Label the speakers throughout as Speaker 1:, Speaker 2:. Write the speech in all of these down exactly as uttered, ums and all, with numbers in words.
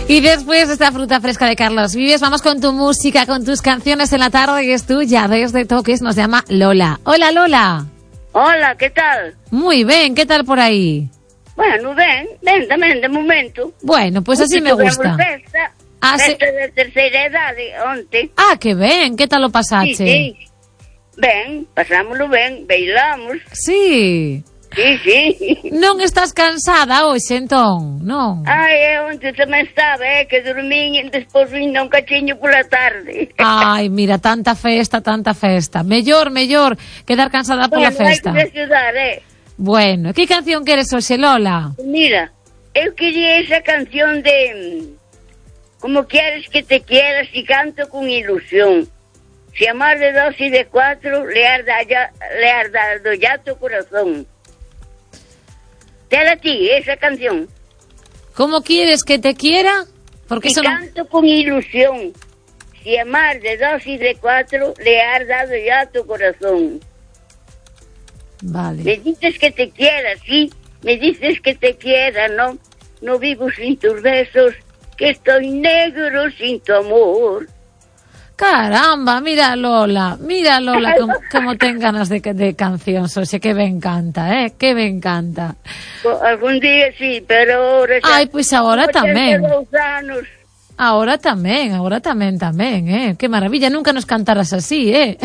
Speaker 1: Y después de esta fruta fresca de Carlos Vives, vamos con tu música, con tus canciones en la tarde, que es tuya, desde Toques, nos llama Lola. Hola, Lola.
Speaker 2: Hola, ¿qué tal?
Speaker 1: Muy bien, ¿qué tal por ahí?
Speaker 2: Bueno, ben, ben tamén, de momento.
Speaker 1: Bueno, pues así me gusta.
Speaker 2: Festa,
Speaker 1: Ah,
Speaker 2: festa
Speaker 1: se...
Speaker 2: de terceira edade, onte.
Speaker 1: Ah, que ben, que tal lo pasache?
Speaker 2: Sí, sí. Ben, pasámoslo ben, bailamos.
Speaker 1: Sí.
Speaker 2: Sí, sí.
Speaker 1: Non estás cansada hoxe, entón, non?
Speaker 2: Ai, eu onte tamén estaba, eh, que dormín e despois vim un cachiño pola tarde.
Speaker 1: Ai, mira, tanta festa, tanta festa. Mellor, mellor, quedar cansada pola
Speaker 2: bueno,
Speaker 1: festa.
Speaker 2: Hai que desayudar, eh.
Speaker 1: Bueno, que canción queres hoxe, Lola?
Speaker 2: Mira, eu quería esa canción de Como quieres que te quieras y canto con ilusión. Si amar de dos y de cuatro le ha dado, le ha dado ya tu corazón. Te a ti esa canción.
Speaker 1: ¿Cómo quieres que te quiera? Porque
Speaker 2: y
Speaker 1: eso
Speaker 2: canto
Speaker 1: no...
Speaker 2: con ilusión. Si amar de dos y de cuatro le ha dado ya tu corazón.
Speaker 1: Vale.
Speaker 2: Me dices que te quiera, sí. Me dices que te quiera, no. No vivo sin tus besos, que estoy negro sin tu amor.
Speaker 1: Caramba, mira Lola, mira Lola, como, como ten ganas de, de canción, Xosé, que me encanta, eh, que me encanta.
Speaker 2: Algún día sí, pero ahora xa...
Speaker 1: Ai, pois agora tamén.
Speaker 2: Anos.
Speaker 1: Agora tamén, agora tamén, tamén, eh. Que maravilla, nunca nos cantaras así, eh.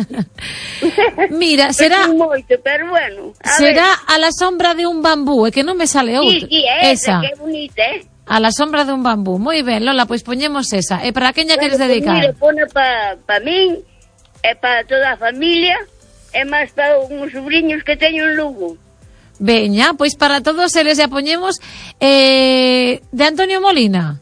Speaker 1: Mira, será...
Speaker 2: moito, pero bueno. A
Speaker 1: será
Speaker 2: ver.
Speaker 1: A la sombra de un bambú, é que non me sale outra.
Speaker 2: Sí, sí, esa,
Speaker 1: esa.
Speaker 2: que bonita, eh.
Speaker 1: A la sombra de un bambú. Moi ben, Lola, pois poñemos esa. E para quen lla queres
Speaker 2: bueno,
Speaker 1: dedicar?
Speaker 2: Mira, pone pa, pa min, e pa toda a familia, e máis pa uns sobrinhos que teño en Lugo.
Speaker 1: Veña, pois para todos eles lla poñemos eh, de Antonio Molina.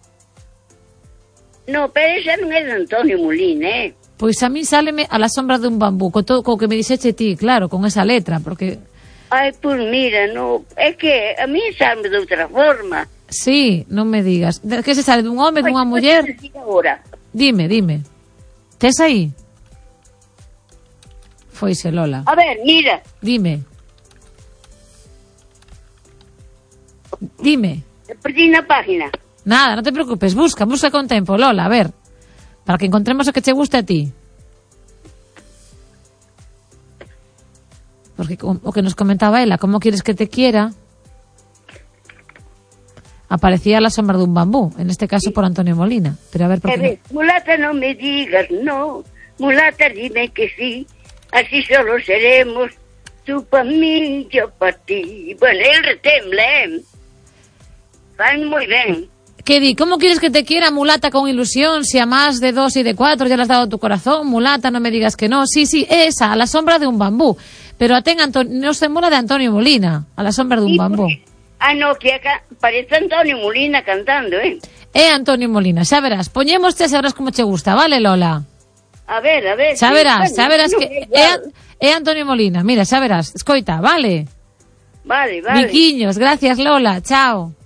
Speaker 2: No, pero esa non é de Antonio Molina, eh.
Speaker 1: Pois a mí sáleme A la sombra de un bambú, co, todo, co que me dixeche ti, claro, con esa letra, porque...
Speaker 2: Ai, pois mira, no, é que a mí salme de outra forma.
Speaker 1: Sí, non me digas. De, que se sale dun home, dunha muller? Dime, dime. Tes aí? Foise, Lola.
Speaker 2: A ver, mira.
Speaker 1: Dime. Dime.
Speaker 2: Perdí na página.
Speaker 1: Nada, non te preocupes, busca, busca con tempo, Lola, a ver. Para que encontremos o que che guste a ti. Porque o que nos comentaba ela, como quieres que te quiera... Aparecía A la sombra de un bambú, en este caso por Antonio Molina. Pero a ver, ¿por qué
Speaker 2: ver, no? Mulata, no me digas no, mulata, dime que sí, así solo seremos, tú pa mí, yo pa ti. Bueno, el retemble, ¿eh? Van muy bien.
Speaker 1: ¿Qué di? ¿Cómo quieres que te quiera, mulata con ilusión? Si a más de dos y de cuatro ya le has dado tu corazón, mulata, no me digas que no. Sí, sí, esa, A la sombra de un bambú. Pero a ten Anto... no se mola de Antonio Molina, A la sombra de un bambú.
Speaker 2: Porque... Ah, no, que acá parece Antonio Molina cantando, eh?
Speaker 1: É Antonio Molina, xa verás. Poñémoste, xa verás como che gusta, vale, Lola?
Speaker 2: A ver, a ver.
Speaker 1: Xa verás, xa verás
Speaker 2: no,
Speaker 1: que é, é Antonio Molina. Mira, xa verás, escoita, vale?
Speaker 2: Vale, vale.
Speaker 1: Miquiños, gracias, Lola, chao.